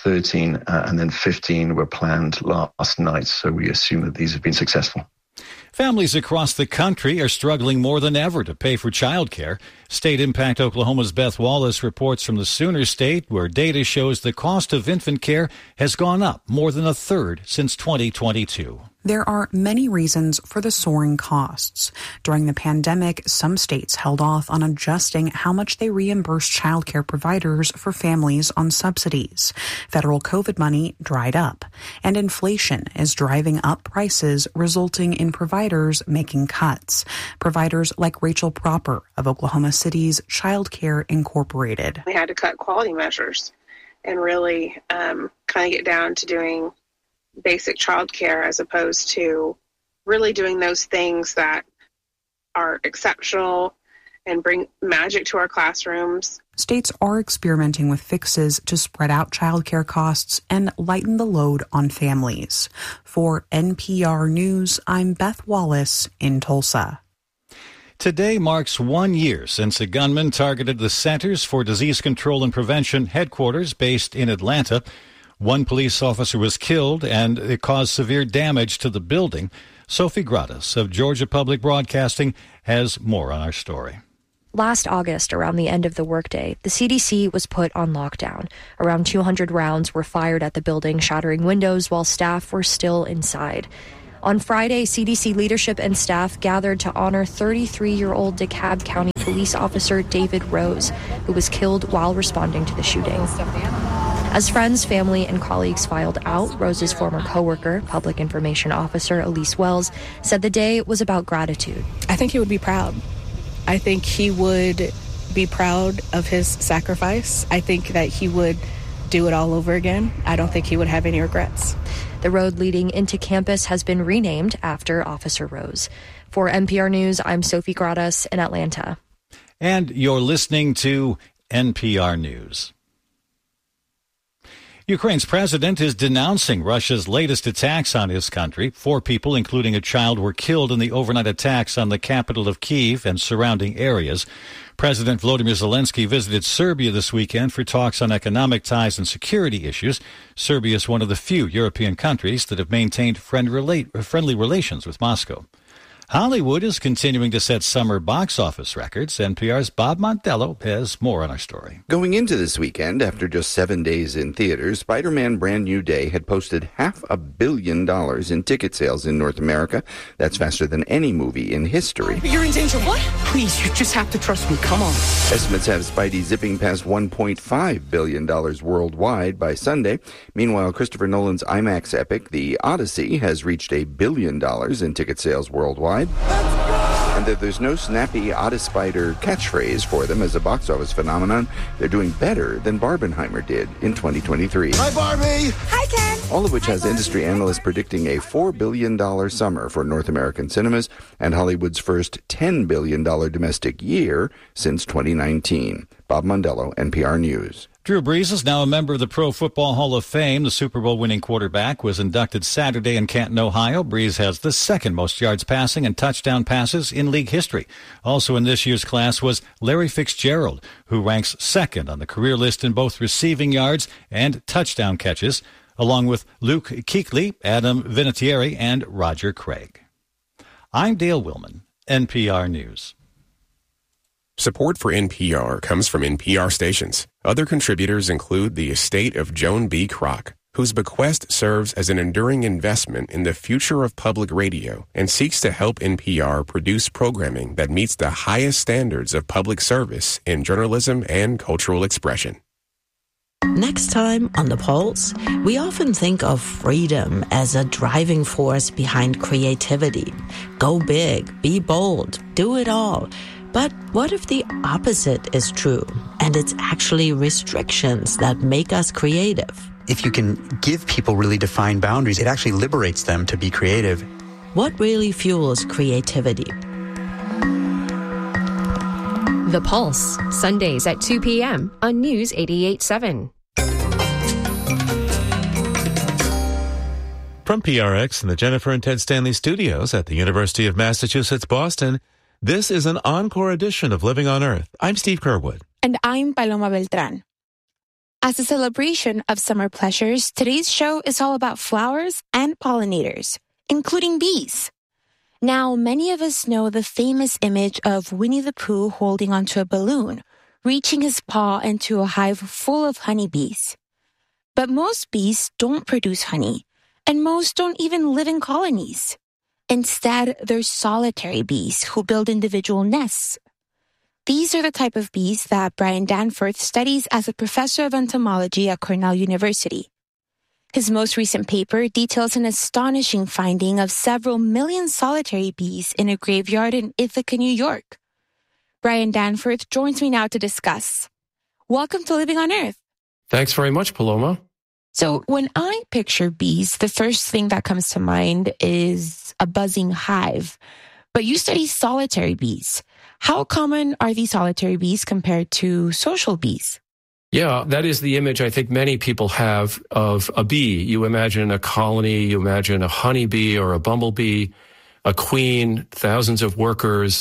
S27: 13, and then 15 were planned last night, so we assume that these have been successful.
S26: Families across the country are struggling more than ever to pay for childcare. State Impact Oklahoma's Beth Wallace reports from the Sooner State, where data shows the cost of infant care has gone up more than a third since 2022.
S28: There are many reasons for the soaring costs. During the pandemic, some states held off on adjusting how much they reimburse childcare providers for families on subsidies. Federal COVID money dried up, and inflation is driving up prices, resulting in providers making cuts. Providers like Rachel Proper of Oklahoma City's Child Care Incorporated.
S29: We had to cut quality measures and really kind of get down to doing basic childcare as opposed to really doing those things that are exceptional and bring magic to our classrooms.
S28: States are experimenting with fixes to spread out childcare costs and lighten the load on families. For NPR News, I'm Beth Wallace in Tulsa.
S26: Today marks 1 year since a gunman targeted the Centers for Disease Control and Prevention headquarters based in Atlanta. One police officer was killed, and it caused severe damage to the building. Sophie Gradas of Georgia Public Broadcasting has more on our story.
S1: Last August, around the end of the workday, the CDC was put on lockdown. Around 200 rounds were fired at the building, shattering windows while staff were still inside. On Friday, CDC leadership and staff gathered to honor 33-year-old DeKalb County police officer David Rose, who was killed while responding to the shooting. As friends, family, and colleagues filed out, Rose's former coworker, Public Information Officer Elise Wells, said the day was about gratitude.
S13: I think he would be proud. I think he would be proud of his sacrifice. I think that he would do it all over again. I don't think he would have any regrets.
S1: The road leading into campus has been renamed after Officer Rose. For NPR News, I'm Sophie Gradas in Atlanta.
S26: And you're listening to NPR News. Ukraine's president is denouncing Russia's latest attacks on his country. 4 people, including a child, were killed in the overnight attacks on the capital of Kyiv and surrounding areas. President Volodymyr Zelensky visited Serbia this weekend for talks on economic ties and security issues. Serbia is one of the few European countries that have maintained friendly relations with Moscow. Hollywood is continuing to set summer box office records. NPR's Bob Montello has more on our story.
S14: Going into this weekend, after just 7 days in theaters, Spider-Man Brand New Day had posted $500 million in ticket sales in North America. That's faster than any movie in history.
S15: You're in danger. What? Please, you just have to trust me. Come on.
S14: Estimates have Spidey zipping past $1.5 billion worldwide by Sunday. Meanwhile, Christopher Nolan's IMAX epic, The Odyssey, has reached $1 billion in ticket sales worldwide. And there's no snappy Oddispider catchphrase for them as a box office phenomenon. They're doing better than Barbenheimer did in 2023.
S15: Hi, Barbie. Hi, Ken.
S14: All of which has industry analysts predicting a $4 billion summer for North American cinemas and Hollywood's first $10 billion domestic year since 2019. Bob Mondello, NPR News.
S26: Drew Brees is now a member of the Pro Football Hall of Fame. The Super Bowl winning quarterback was inducted Saturday in Canton, Ohio. Brees has the second most yards passing and touchdown passes in league history. Also in this year's class was Larry Fitzgerald, who ranks second on the career list in both receiving yards and touchdown catches, along with Luke Kuechly, Adam Vinatieri, and Roger Craig. I'm Dale Willman, NPR News.
S17: Support for NPR comes from NPR stations. Other contributors include the estate of Joan B. Kroc, whose bequest serves as an enduring investment in the future of public radio and seeks to help NPR produce programming that meets the highest standards of public service in journalism and cultural expression.
S18: Next time on The Pulse, we often think of freedom as a driving force behind creativity. Go big, be bold, do it all. But what if the opposite is true, and it's actually restrictions that make us creative?
S19: If you can give people really defined boundaries, it actually liberates them to be creative.
S18: What really fuels creativity?
S20: The Pulse, Sundays at 2 p.m. on News 88.7.
S23: From PRX and the Jennifer and Ted Stanley studios at the University of Massachusetts, Boston, this is an encore edition of Living on Earth. I'm Steve Kerwood.
S21: And I'm Paloma Beltran. As a celebration of summer pleasures, today's show is all about flowers and pollinators, including bees. Now, many of us know the famous image of Winnie the Pooh holding onto a balloon, reaching his paw into a hive full of honeybees. But most bees don't produce honey, and most don't even live in colonies. Instead, they're solitary bees who build individual nests. These are the type of bees that Brian Danforth studies as a professor of entomology at Cornell University. His most recent paper details an astonishing finding of several million solitary bees in a graveyard in Ithaca, New York. Brian Danforth joins me now to discuss. Welcome to Living on Earth.
S24: Thanks very much, Paloma.
S21: So when I picture bees, the first thing that comes to mind is a buzzing hive. But you study solitary bees. How common are these solitary bees compared to social bees?
S24: Yeah, that is the image I think many people have of a bee. You imagine a colony, you imagine a honeybee or a bumblebee, a queen, thousands of workers,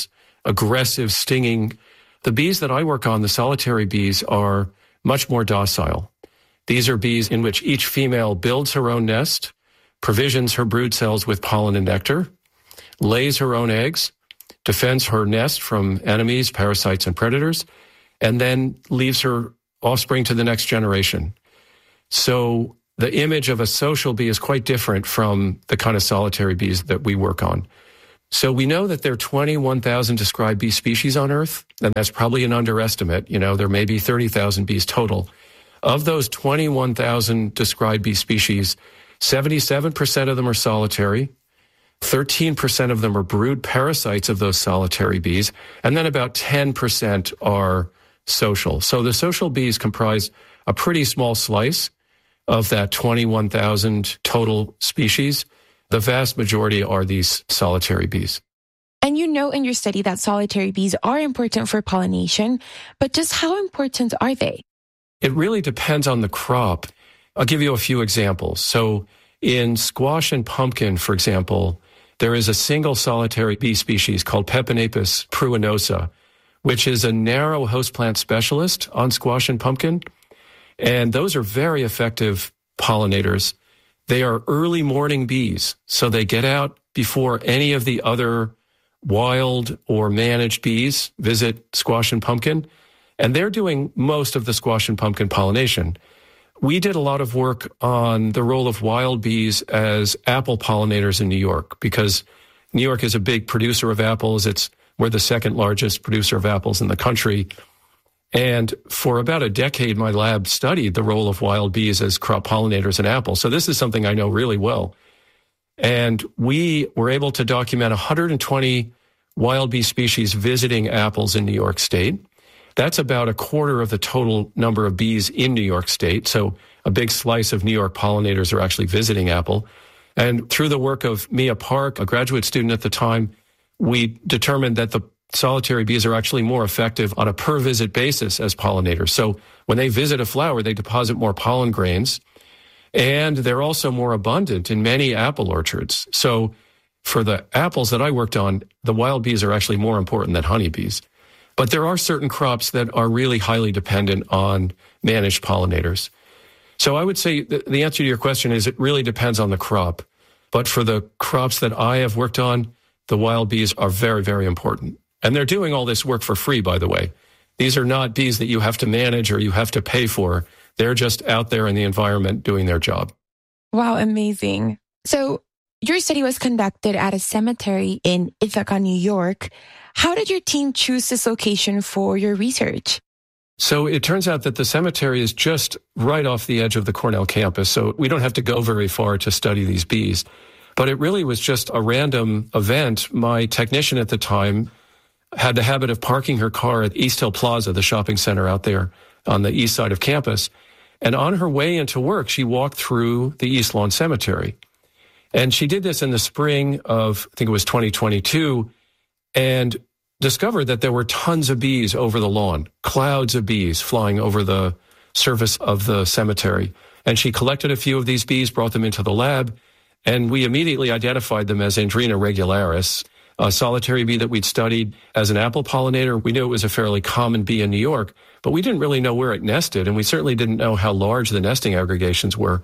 S24: aggressive, stinging. The bees that I work on, the solitary bees, are much more docile. These are bees in which each female builds her own nest, provisions her brood cells with pollen and nectar, lays her own eggs, defends her nest from enemies, parasites, and predators, and then leaves her offspring to the next generation. So the image of a social bee is quite different from the kind of solitary bees that we work on. So we know that there are 21,000 described bee species on Earth, and that's probably an underestimate. There may be 30,000 bees total. Of those 21,000 described bee species, 77% of them are solitary, 13% of them are brood parasites of those solitary bees, and then about 10% are social. So the social bees comprise a pretty small slice of that 21,000 total species. The vast majority are these solitary bees.
S21: And you know in your study that solitary bees are important for pollination, but just how important are they?
S24: It really depends on the crop. I'll give you a few examples. So in squash and pumpkin, for example, there is a single solitary bee species called Peponapus pruinosa, which is a narrow host plant specialist on squash and pumpkin. And those are very effective pollinators. They are early morning bees, so they get out before any of the other wild or managed bees visit squash and pumpkin, and they're doing most of the squash and pumpkin pollination. We did a lot of work on the role of wild bees as apple pollinators in New York, because New York is a big producer of apples. We're the second largest producer of apples in the country. And for about a decade, my lab studied the role of wild bees as crop pollinators in apples. So this is something I know really well. And we were able to document 120 wild bee species visiting apples in New York State. That's about a quarter of the total number of bees in New York State. So a big slice of New York pollinators are actually visiting apple. And through the work of Mia Park, a graduate student at the time, we determined that the solitary bees are actually more effective on a per visit basis as pollinators. So when they visit a flower, they deposit more pollen grains, and they're also more abundant in many apple orchards. So for the apples that I worked on, the wild bees are actually more important than honeybees. But there are certain crops that are really highly dependent on managed pollinators. So I would say the answer to your question is it really depends on the crop. But for the crops that I have worked on, the wild bees are very, very important. And they're doing all this work for free, by the way. These are not bees that you have to manage or you have to pay for. They're just out there in the environment doing their job.
S21: Wow, amazing. So your study was conducted at a cemetery in Ithaca, New York. How did your team choose this location for your research?
S24: So it turns out that the cemetery is just right off the edge of the Cornell campus, so we don't have to go very far to study these bees. But it really was just a random event. My technician at the time had the habit of parking her car at East Hill Plaza, the shopping center out there on the east side of campus. And on her way into work, she walked through the East Lawn Cemetery. And she did this in the spring of, I think it was 2022, and discovered that there were tons of bees over the lawn, clouds of bees flying over the surface of the cemetery. And she collected a few of these bees, brought them into the lab, and we immediately identified them as Andrena regularis, a solitary bee that we'd studied as an apple pollinator. We knew it was a fairly common bee in New York, but we didn't really know where it nested, and we certainly didn't know how large the nesting aggregations were.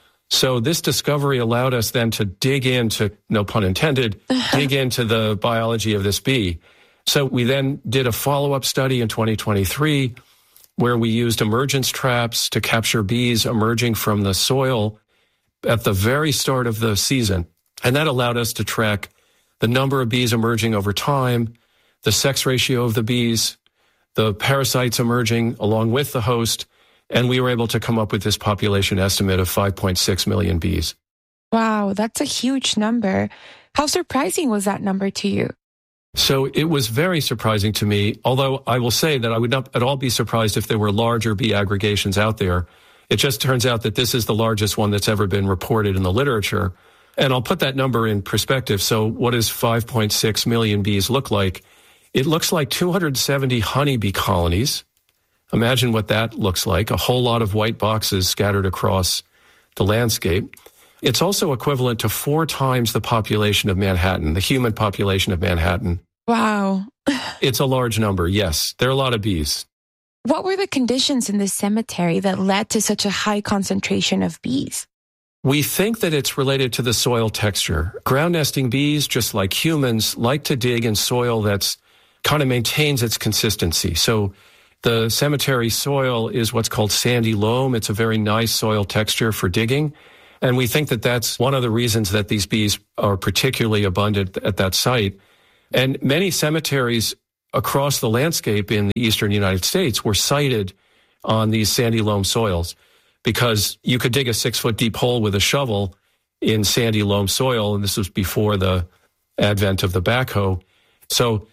S24: So this discovery allowed us then to dig into, no pun intended, dig into the biology of this bee. So we then did a follow-up study in 2023 where we used emergence traps to capture bees emerging from the soil at the very start of the season. And that allowed us to track the number of bees emerging over time, the sex ratio of the bees, the parasites emerging along with the host, and we were able to come up with this population estimate of 5.6 million bees.
S21: Wow, that's a huge number. How surprising was that number to you?
S24: So it was very surprising to me, although I will say that I would not at all be surprised if there were larger bee aggregations out there. It just turns out that this is the largest one that's ever been reported in the literature. And I'll put that number in perspective. So what does 5.6 million bees look like? It looks like 270 honeybee colonies. Imagine what that looks like, a whole lot of white boxes scattered across the landscape. It's also equivalent to 4 times the population of Manhattan, the human population of Manhattan.
S21: Wow.
S24: It's a large number, yes. There are a lot of bees.
S21: What were the conditions in this cemetery that led to such a high concentration of bees?
S24: We think that it's related to the soil texture. Ground nesting bees, just like humans, like to dig in soil that's kind of maintains its consistency. So the cemetery soil is what's called sandy loam. It's a very nice soil texture for digging. And we think that that's one of the reasons that these bees are particularly abundant at that site. And many cemeteries across the landscape in the eastern United States were sited on these sandy loam soils because you could dig a 6-foot deep hole with a shovel in sandy loam soil, and this was before the advent of the backhoe. So